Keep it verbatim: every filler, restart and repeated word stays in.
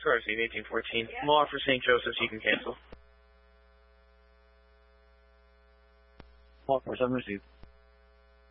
Car received eighteen fourteen. Law for Saint Joseph's, you can cancel. Law for seven received.